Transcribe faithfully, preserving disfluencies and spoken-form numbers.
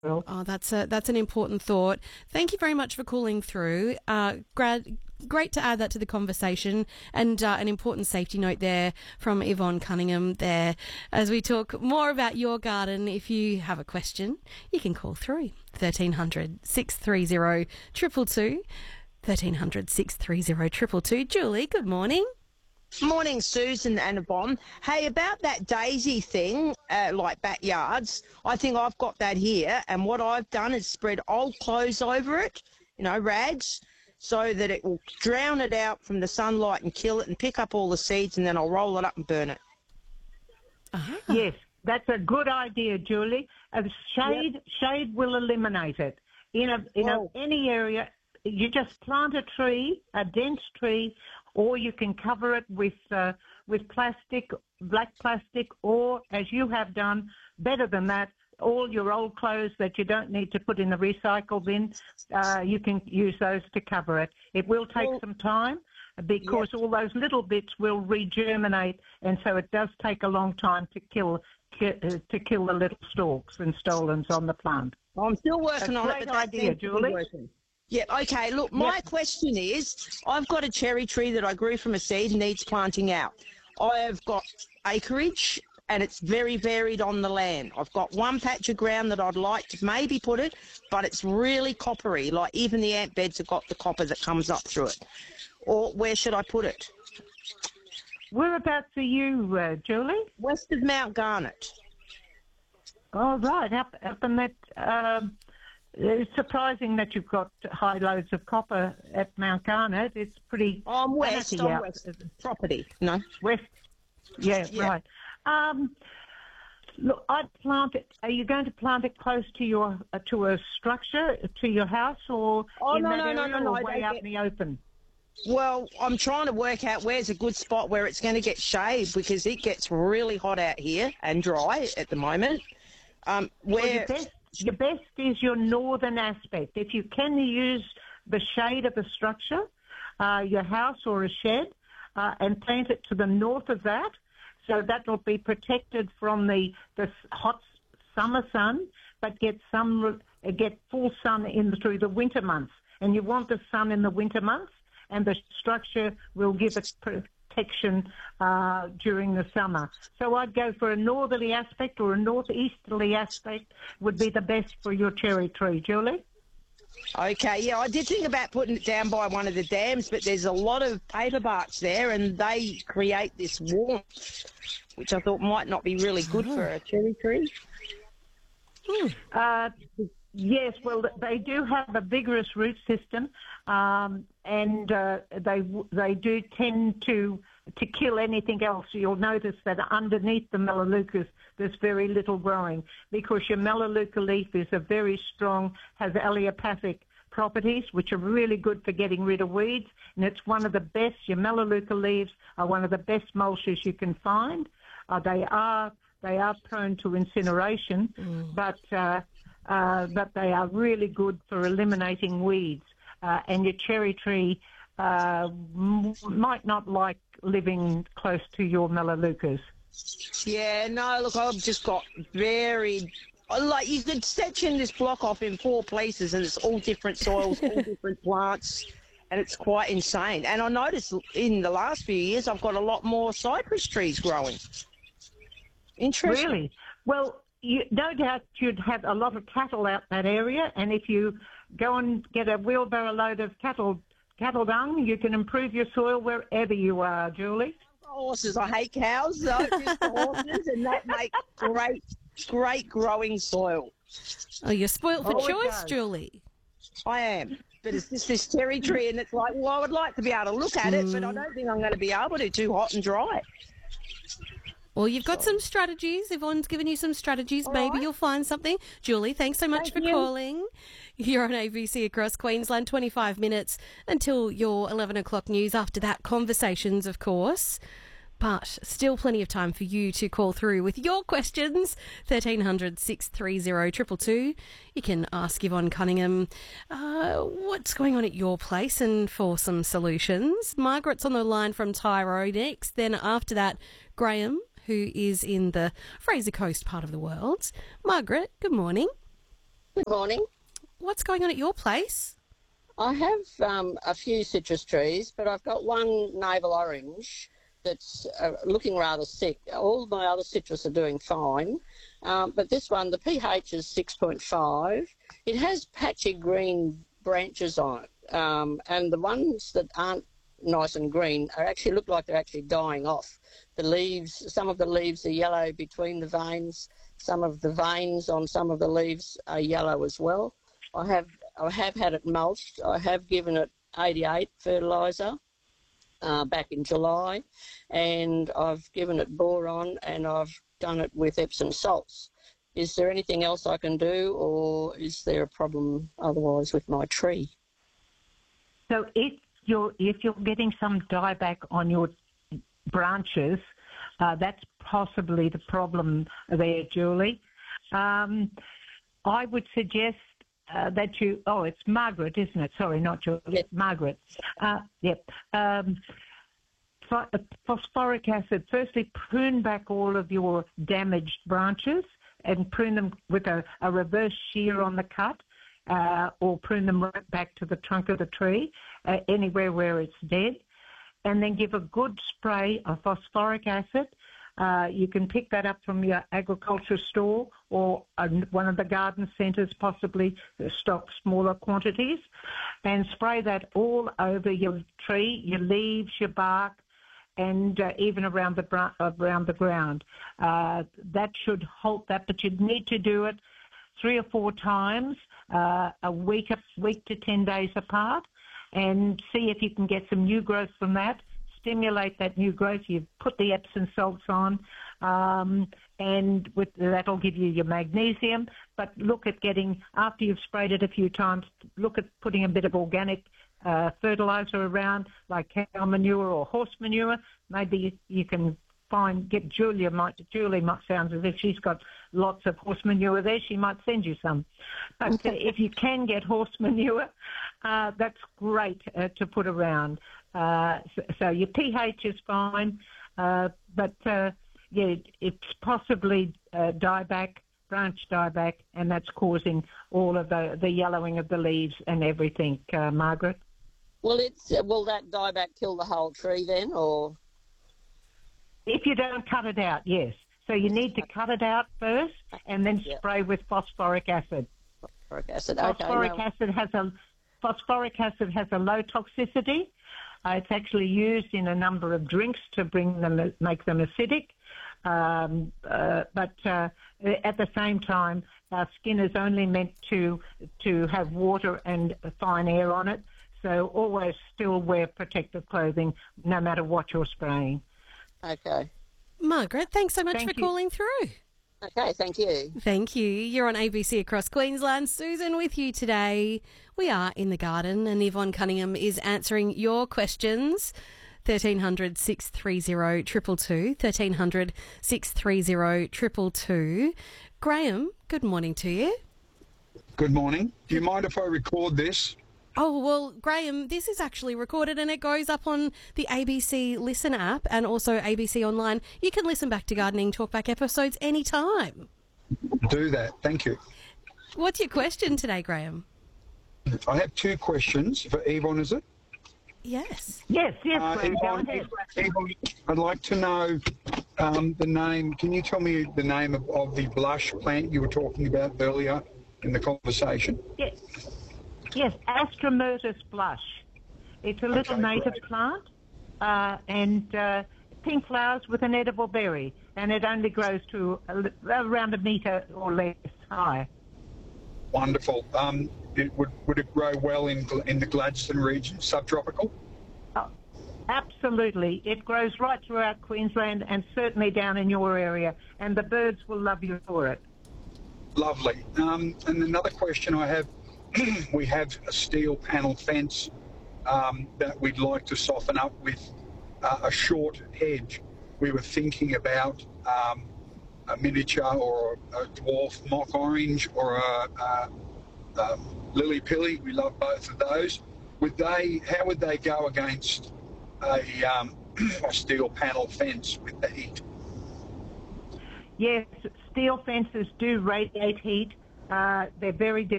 Oh, that's a that's an important thought. Thank you very much for calling through. Uh, grad, great to add that to the conversation, and uh, an important safety note there from Yvonne Cunningham there. As we talk more about your garden, if you have a question, you can call through thirteen hundred, six three zero, two two two, thirteen hundred, six three zero, two two two. Julie, good morning. Morning, Susan and Yvonne. Hey, about that daisy thing, uh, like backyards, I think I've got that here, and what I've done is spread old clothes over it, you know, rags, so that it will drown it out from the sunlight and kill it and pick up all the seeds, and then I'll roll it up and burn it. Uh-huh. Yes, that's a good idea, Julie. Uh, shade, yep. shade will eliminate it. In a, in a, any area, you just plant a tree, a dense tree, or you can cover it with uh, with plastic, black plastic, or, as you have done, better than that, all your old clothes that you don't need to put in the recycle bin, uh, you can use those to cover it. It will take well, some time because yes. all those little bits will regerminate, and so it does take a long time to kill to kill the little stalks and stolons on the plant. I'm still working a on great it, but idea, Julie. Yeah, okay, look, my yep. question is, I've got a cherry tree that I grew from a seed and needs planting out. I have got acreage and it's very varied on the land. I've got one patch of ground that I'd like to maybe put it, but it's really coppery, like even the ant beds have got the copper that comes up through it. Or where should I put it? Whereabouts are you, uh, Julie? West of Mount Garnet. Oh, right, up, up in that... Um... It's surprising that you've got high loads of copper at Mount Garnet. It's pretty... Oh, I'm west, I'm out. west. Property, no? West, yeah, yeah. right. Um, look, I'd plant it... Are you going to plant it close to your uh, to a structure, to your house, or oh, in no, that no, area, no, no, no, or way out get... in the open? Well, I'm trying to work out where's a good spot where it's going to get shade, because it gets really hot out here and dry at the moment. Um, where... Well, Your best is your northern aspect. If you can use the shade of a structure, uh, your house or a shed, uh, and plant it to the north of that, so that will be protected from the, the hot summer sun, but get some get full sun in through the winter months. And you want the sun in the winter months, and the structure will give it protection uh, during the summer. So I'd go for a northerly aspect, or a northeasterly aspect would be the best for your cherry tree, Julie. Okay, yeah, I did think about putting it down by one of the dams, but there's a lot of paper barks there and they create this warmth, which I thought might not be really good for a cherry tree. Hmm. Uh, yes, well, they do have a vigorous root system, um, and uh, they they do tend to to kill anything else. You'll notice that underneath the Melaleucas, there's very little growing, because your Melaleuca leaf is a very strong, has allelopathic properties, which are really good for getting rid of weeds, and it's one of the best. Your Melaleuca leaves are one of the best mulches you can find. Uh, they are they are prone to incineration, mm. but uh, uh, but they are really good for eliminating weeds. Uh, and your cherry tree uh, m- might not like living close to your Melaleucas. Yeah, no, look, I've just got very... Like, you could section this block off in four places and it's all different soils, all different plants, and it's quite insane. And I noticed in the last few years I've got a lot more cypress trees growing. Interesting. Really? Well, you, no doubt you'd have a lot of cattle out that area, and if you go and get a wheelbarrow load of cattle cattle dung, you can improve your soil wherever you are, Julie. Horses. I hate cows, though, just the horses, and that makes great, great growing soil. Oh, you're spoilt for oh, choice, Julie. I am. But it's just this cherry tree, and it's like, well, I would like to be able to look at it, mm. but I don't think I'm going to be able to. Too hot and dry. Well, you've got some strategies. Yvonne's given you some strategies. All Maybe right. you'll find something. Julie, thanks so much Thank for you. calling. You're on A B C across Queensland, twenty-five minutes until your eleven o'clock news. After that, conversations, of course. But still plenty of time for you to call through with your questions. thirteen hundred, six three zero, two two two. You can ask Yvonne Cunningham uh, what's going on at your place and for some solutions. Margaret's on the line from Tyro next. Then after that, Graham, who is in the Fraser Coast part of the world. Margaret, good morning. Good morning. What's going on at your place? I have um, a few citrus trees, but I've got one navel orange that's uh, looking rather sick. All my other citrus are doing fine, um, but this one, the pH is six point five. It has patchy green branches on it, um, and the ones that aren't nice and green are actually look like they're actually dying off. The leaves, some of the leaves are yellow between the veins. Some of the veins on some of the leaves are yellow as well. I have I have had it mulched. I have given it eighty-eight fertiliser uh, back in July, and I've given it boron, and I've done it with Epsom salts. Is there anything else I can do, or is there a problem otherwise with my tree? So if you're if you're getting some dieback on your branches, uh, that's possibly the problem there, Julie. Um, I would suggest uh, that you. Oh, it's Margaret, isn't it? Sorry, not Julie. Yes. Margaret. Uh, yep. Um, pho- phosphoric acid. Firstly, prune back all of your damaged branches and prune them with a, a reverse shear on the cut. Uh, or prune them right back to the trunk of the tree, uh, anywhere where it's dead, and then give a good spray of phosphoric acid. Uh, you can pick that up from your agriculture store or uh, one of the garden centres, possibly stock smaller quantities, and spray that all over your tree, your leaves, your bark, and uh, even around the br- around the ground. Uh, that should halt that, but you'd need to do it three or four times, uh, a week, a week to ten days apart, and see if you can get some new growth from that. Stimulate that new growth. You've put the Epsom salts on, um, and with that'll give you your magnesium. But look at getting, after you've sprayed it a few times, look at putting a bit of organic uh, fertiliser around, like cow manure or horse manure. Maybe you can find, get Julia, might, Julie might sound as if she's got lots of horse manure there. She might send you some. But uh, if you can get horse manure, uh, that's great uh, to put around. Uh, so, so your pH is fine, uh, but uh, yeah, it's possibly uh, dieback, branch dieback, and that's causing all of the, the yellowing of the leaves and everything, uh, Margaret. Will it's will that dieback kill the whole tree then, or? If you don't cut it out, yes. So you need to cut it out first and then Yep. spray with phosphoric acid. Phosphoric acid. Phosphoric okay, no. acid has a phosphoric acid has a low toxicity. Uh, it's actually used in a number of drinks to bring them, make them acidic. Um, uh, but uh, at the same time, our skin is only meant to to have water and fine air on it. So always still wear protective clothing, no matter what you're spraying. Okay. Margaret, thanks so much Thank for you. calling through. Okay, thank you. Thank you. You're on A B C across Queensland. Susan with you today. We are in the garden and Yvonne Cunningham is answering your questions. thirteen hundred, six three zero, two two two. thirteen hundred, six three zero, two two two. Graham, good morning to you. Good morning. Do you mind if I record this? Oh, well, Graham, this is actually recorded and it goes up on the A B C Listen app and also A B C Online. You can listen back to Gardening Talkback episodes anytime. Do that. Thank you. What's your question today, Graham? I have two questions for Yvonne, is it? Yes. Yes, yes, Uh, Graham, go Yvonne, ahead. Yvonne, I'd like to know um, the name. Can you tell me the name of, of the blush plant you were talking about earlier in the conversation? Yes, yes, Astramertus blush. It's a little Okay, native great. plant, uh, and uh, pink flowers with an edible berry, and it only grows to a, li- around a metre or less high. Wonderful. Um, it would would it grow well in in the Gladstone region, subtropical? Oh, absolutely. It grows right throughout Queensland and certainly down in your area, and the birds will love you for it. Lovely. Um, and another question I have, we have a steel panel fence um, that we'd like to soften up with uh, a short hedge. We were thinking about um, a miniature or a dwarf mock orange or a, a, a lily pilly. We love both of those. Would they? How would they go against a, um, a steel panel fence with the heat? Yes, steel fences do radiate heat, Uh, they're very difficult.